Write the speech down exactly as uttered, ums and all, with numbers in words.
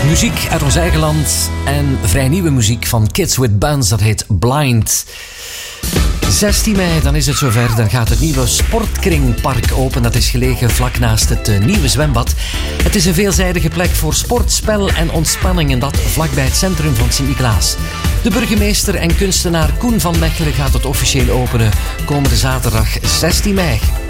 Muziek uit ons eigen land en vrij nieuwe muziek van Kids with Buns, dat heet Blind. zestien mei, dan is het zover. Dan gaat het nieuwe Sportkringpark open. Dat is gelegen vlak naast het uh, nieuwe zwembad. Het is een veelzijdige plek voor sport, spel en ontspanning. En dat vlakbij het centrum van Sint-Niklaas. De burgemeester en kunstenaar Koen van Mechelen gaat het officieel openen komende zaterdag zestien mei.